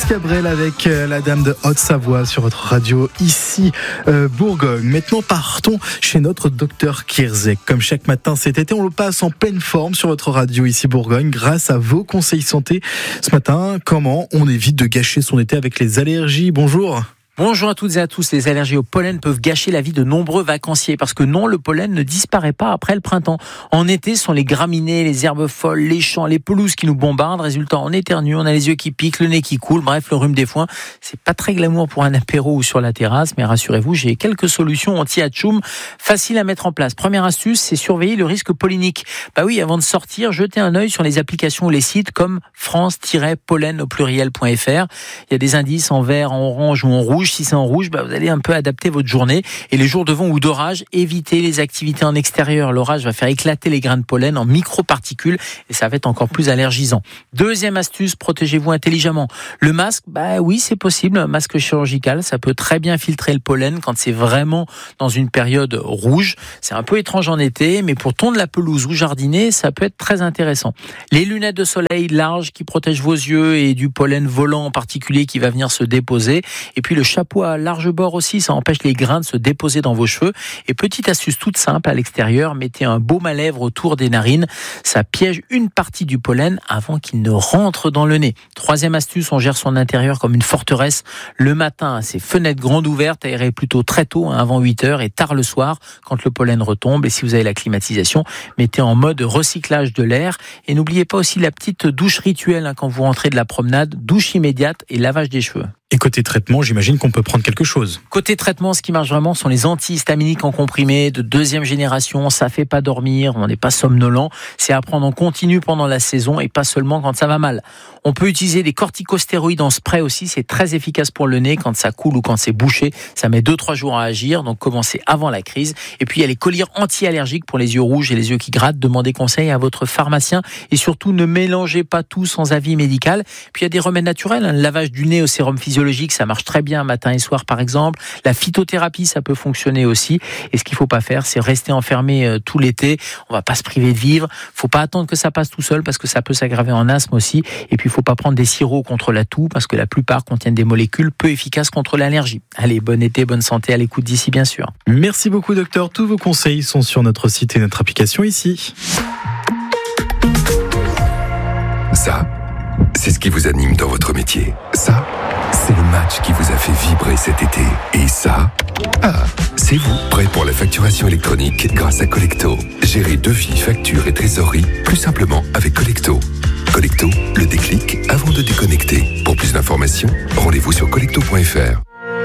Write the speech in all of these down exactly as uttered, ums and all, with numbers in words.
Cabrel avec euh, la dame de Haute-Savoie sur votre radio ici euh, Bourgogne. Maintenant partons chez notre docteur Kierzek. Comme chaque matin cet été, on le passe en pleine forme sur votre radio ici Bourgogne grâce à vos conseils santé. Ce matin, comment on évite de gâcher son été avec les allergies? Bonjour. Bonjour à toutes et à tous. Les allergies au pollen peuvent gâcher la vie de nombreux vacanciers parce que non, le pollen ne disparaît pas après le printemps. En été, ce sont les graminées, les herbes folles, les champs, les pelouses qui nous bombardent. Résultat, on éternue, on a les yeux qui piquent, le nez qui coule, bref, le rhume des foins. C'est pas très glamour pour un apéro ou sur la terrasse, mais rassurez-vous, j'ai quelques solutions anti-atchoum faciles à mettre en place. Première astuce, c'est surveiller le risque pollinique. Bah oui, avant de sortir, jetez un œil sur les applications ou les sites comme france-pollen au pluriel.fr. Il y a des indices en vert, en orange ou en rouge. Si c'est en rouge, bah vous allez un peu adapter votre journée. Et les jours de vent ou d'orage, évitez les activités en extérieur. L'orage va faire éclater les grains de pollen en microparticules et ça va être encore plus allergisant. Deuxième astuce, protégez-vous intelligemment. Le masque, bah oui, c'est possible. Un masque chirurgical, ça peut très bien filtrer le pollen quand c'est vraiment dans une période rouge. C'est un peu étrange en été, mais pour tondre la pelouse ou jardiner, ça peut être très intéressant. Les lunettes de soleil larges qui protègent vos yeux et du pollen volant en particulier qui va venir se déposer. Et puis le chapeau à large bord aussi, ça empêche les grains de se déposer dans vos cheveux. Et petite astuce toute simple à l'extérieur, mettez un baume à lèvres autour des narines. Ça piège une partie du pollen avant qu'il ne rentre dans le nez. Troisième astuce, on gère son intérieur comme une forteresse. Le matin, ses fenêtres grandes ouvertes, aérées plutôt très tôt, hein, avant huit heures, et tard le soir, quand le pollen retombe. Et si vous avez la climatisation, mettez en mode recyclage de l'air. Et n'oubliez pas aussi la petite douche rituelle hein, quand vous rentrez de la promenade, douche immédiate et lavage des cheveux. Et côté traitement, j'imagine qu'on peut prendre quelque chose. Côté traitement, ce qui marche vraiment sont les antihistaminiques en comprimé de deuxième génération. Ça fait pas dormir, on n'est pas somnolent. C'est à prendre en continu pendant la saison et pas seulement quand ça va mal. On peut utiliser des corticostéroïdes en spray aussi. C'est très efficace pour le nez quand ça coule ou quand c'est bouché. Ça met deux trois jours à agir, donc commencez avant la crise. Et puis il y a les collyres anti-allergiques pour les yeux rouges et les yeux qui grattent. Demandez conseil à votre pharmacien et surtout ne mélangez pas tout sans avis médical. Puis il y a des remèdes naturels, hein. Le lavage du nez au sérum physiologique, ça marche très bien matin et soir par exemple. La phytothérapie, ça peut fonctionner aussi. Et ce qu'il faut pas faire, c'est rester enfermé euh, tout l'été. On va pas se priver de vivre. Faut pas attendre que ça passe tout seul parce que ça peut s'aggraver en asthme aussi. Et puis il faut pas prendre des sirops contre la toux parce que la plupart contiennent des molécules peu efficaces contre l'allergie. Allez, bon été, bonne santé à l'écoute d'ici bien sûr. Merci beaucoup docteur. Tous vos conseils sont sur notre site et notre application ici. Ça, c'est ce qui vous anime dans votre métier. Ça, c'est le match qui vous a fait vibrer cet été. Et ça, ah, c'est vous, prêt pour la facturation électronique grâce à Collecto. Gérez devis, factures et trésorerie plus simplement avec Collecto. Collecto, le déclic avant de déconnecter. Pour plus d'informations, rendez-vous sur collecto point f r.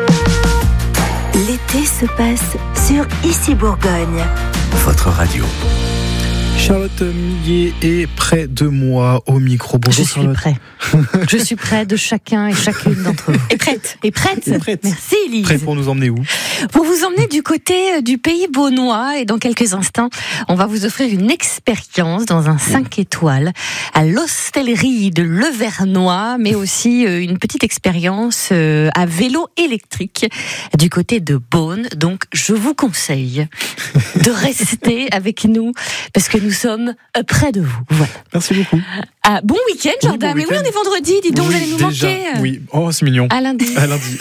L'été se passe sur Ici Bourgogne. Votre radio. Charlotte Millet est près de moi au micro. Bonjour Je suis Charlotte. prêt. Je suis près de chacun et chacune d'entre vous. Et prête. Et prête. Et prête. Merci Elise. Prêt pour nous emmener où? Pour vous emmener du côté du pays beaunois et dans quelques instants, on va vous offrir une expérience dans un cinq étoiles à l'hostellerie de Levernois, mais aussi une petite expérience à vélo électrique du côté de Beaune. Donc je vous conseille de rester avec nous parce que nous sommes près de vous. Voilà. Merci beaucoup. Ah, bon week-end, Jordan. Oui, bon Mais oui, on est vendredi, dis donc, oui, vous allez nous déjà, manquer. Oui, oh, c'est mignon. À lundi. À lundi.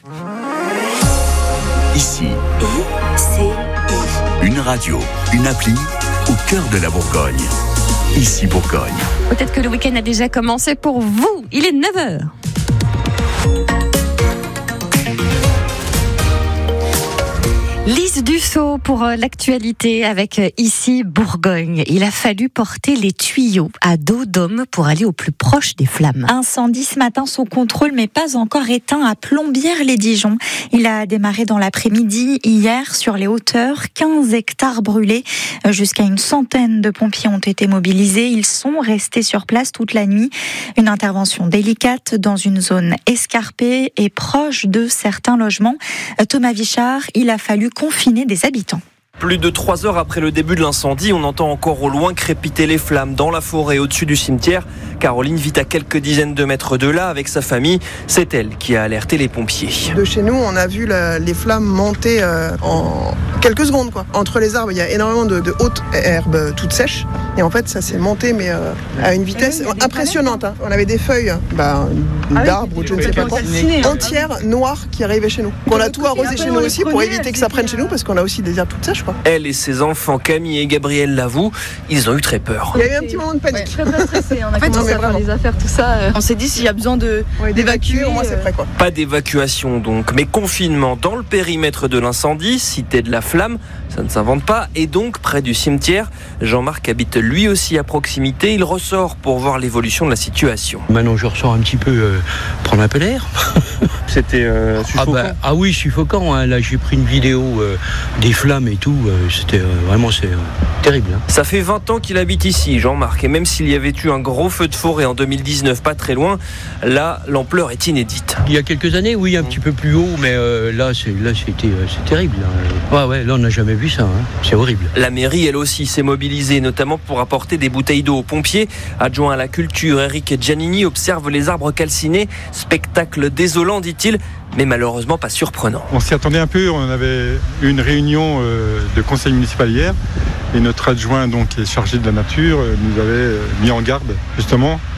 Ici, I C I. une radio, une appli au cœur de la Bourgogne. Ici Bourgogne. Peut-être que le week-end a déjà commencé pour vous. Il est neuf heures. Lise Dussault pour l'actualité avec Ici Bourgogne. Il a fallu porter les tuyaux à dos d'homme pour aller au plus proche des flammes. Incendie ce matin sous contrôle mais pas encore éteint à Plombières-les-Dijon. Il a démarré dans l'après-midi hier sur les hauteurs, quinze hectares brûlés. Jusqu'à une centaine de pompiers ont été mobilisés. Ils sont restés sur place toute la nuit. Une intervention délicate dans une zone escarpée et proche de certains logements. Thomas Vichard, il a fallu confiner des habitants. Plus de trois heures après le début de l'incendie, on entend encore au loin crépiter les flammes dans la forêt au-dessus du cimetière. Caroline vit à quelques dizaines de mètres de là avec sa famille. C'est elle qui a alerté les pompiers. De chez nous, on a vu la, les flammes monter euh, en quelques secondes, quoi. Entre les arbres, il y a énormément de, de hautes herbes toutes sèches. Et en fait, ça s'est monté, mais euh, à une vitesse impressionnante. Hein. On avait des feuilles bah, d'arbres ou je ne sais pas quoi, entières, noires, qui arrivaient chez nous. On a tout arrosé chez nous aussi pour éviter que ça prenne chez nous, parce qu'on a aussi des herbes toutes sèches, quoi. Elle et ses enfants, Camille et Gabriel, l'avouent, ils ont eu très peur. Il y a eu un petit moment de panique. Ouais, très stressé. On a en fait, commencé à faire les affaires, tout ça. On s'est dit s'il y a besoin de ouais, d'évacuer, au moins c'est prêt, quoi. Pas d'évacuation donc, mais confinement dans le périmètre de l'incendie, cité de la flamme, ça ne s'invente pas, et donc près du cimetière. Jean-Marc habite lui aussi à proximité, il ressort pour voir l'évolution de la situation. Maintenant je ressors un petit peu euh, prendre un peu d'air. C'était euh, suffocant. Ah, bah, ah oui, suffocant, hein. Là j'ai pris une vidéo euh, des flammes et tout, euh, c'était euh, vraiment c'est, euh, terrible. Hein. Ça fait vingt ans qu'il habite ici, Jean-Marc, et même s'il y avait eu un gros feu de forêt en deux mille dix-neuf, pas très loin, là l'ampleur est inédite. Il y a quelques années, oui, un petit peu plus haut, mais euh, là, c'est, là c'était, euh, c'est terrible. Là. Ouais, ouais, là on n'a jamais vu ça, hein. C'est horrible. La mairie, elle aussi, s'est mobilisée, notamment pour apporter des bouteilles d'eau aux pompiers. Adjoint à la culture, Eric Giannini observe les arbres calcinés. Spectacle désolant, dit-il, mais malheureusement pas surprenant. On s'y attendait un peu, on avait eu une réunion euh, de conseil municipal hier, et notre adjoint, donc, qui est chargé de la nature, nous avait mis en garde, justement,